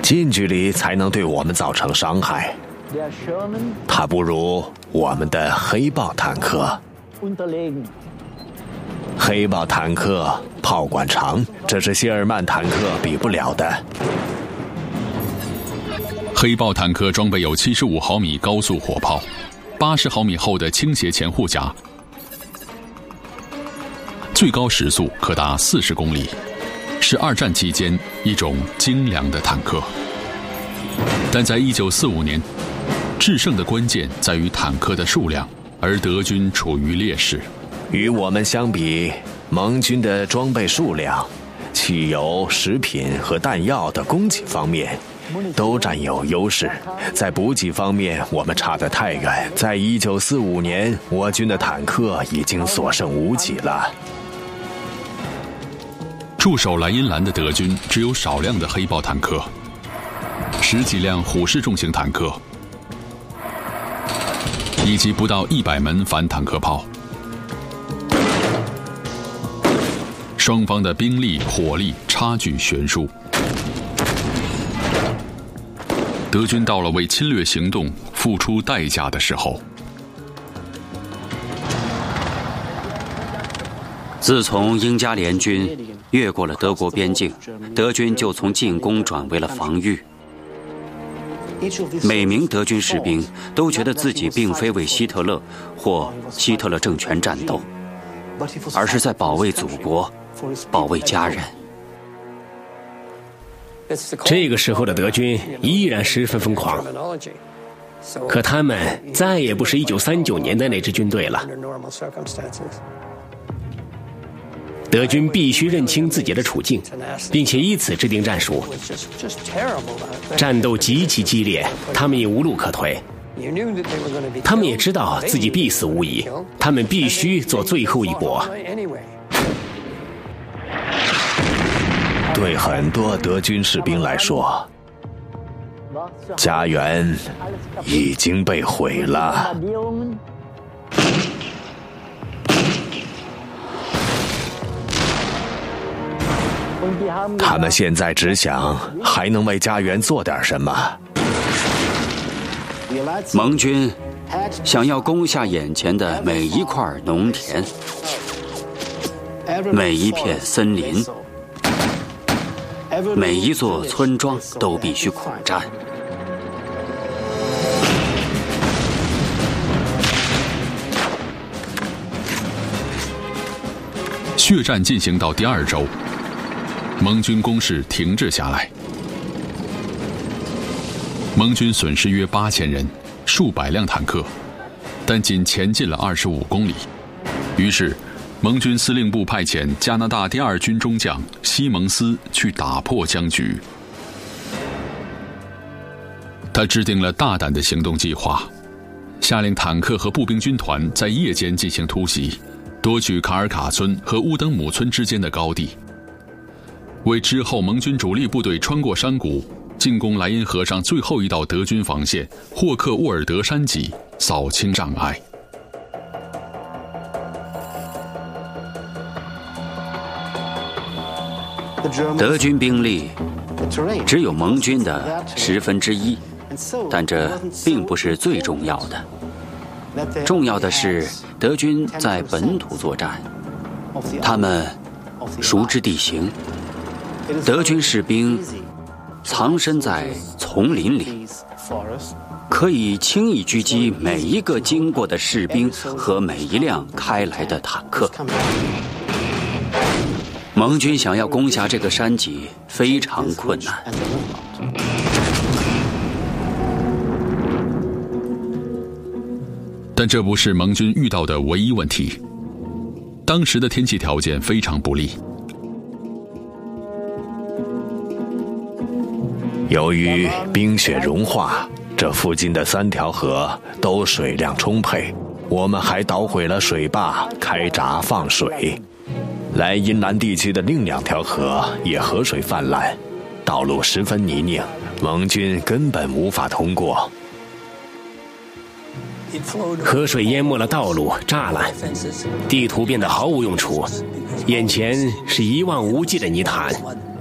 近距离才能对我们造成伤害。它不如我们的黑豹坦克。黑豹坦克炮管长，这是谢尔曼坦克比不了的。 黑豹坦克装备有75毫米高速火炮，80毫米厚的倾斜前护甲，最高时速可达40公里，是二战期间一种精良的坦克。但在1945年，制胜的关键在于坦克的数量，而德军处于劣势。 与我们相比，盟军的装备数量、汽油、食品和弹药的供给方面都占有优势，在补给方面我们差得太远。在1945年，我军的坦克已经所剩无几了。 驻守莱茵兰的德军只有少量的黑豹坦克，10几辆虎式重型坦克，以及不到100门反坦克炮。双方的兵力、火力差距悬殊。德军到了为侵略行动付出代价的时候。 自从英加联军越过了德国边境，德军就从进攻转为了防御。每名德军士兵都觉得自己并非为希特勒或希特勒政权战斗，而是在保卫祖国，保卫家人。 这个时候的德军依然十分疯狂，可他们再也不是1939年的那支军队了。德军必须认清自己的处境，并且以此制定战术。战斗极其激烈，他们已无路可退。他们也知道自己必死无疑，他们必须做最后一搏。 对很多德军士兵来说，家园已经被毁了。他们现在只想还能为家园做点什么。 盟军想要攻下眼前的每一块农田，每一片森林，每一座村庄都必须苦战。 血战进行到第2周，盟军攻势停滞下来。盟军损失约8000人，数百辆坦克，但仅前进了25公里。于是盟军司令部派遣加拿大第2军中将西蒙斯去打破僵局。他制定了大胆的行动计划，下令坦克和步兵军团在夜间进行突袭，夺取卡尔卡村和乌登姆村之间的高地，为之后盟军主力部队穿过山谷进攻莱茵河上最后一道德军防线霍克沃尔德山脊扫清障碍。 德军兵力只有盟军的1/10，但这并不是最重要的。重要的是德军在本土作战，他们熟知地形。德军士兵藏身在丛林里，可以轻易狙击每一个经过的士兵和每一辆开来的坦克。盟军想要攻下这个山脊非常困难。 但这不是盟军遇到的唯一问题。当时的天气条件非常不利， 由于冰雪融化，这附近的3条河都水量充沛，我们还捣毁了水坝，开闸放水。莱茵兰地区的另2条河也河水泛滥，道路十分泥泞，盟军根本无法通过。 河水淹没了道路、栅栏，地图变得毫无用处，眼前是一望无际的泥潭。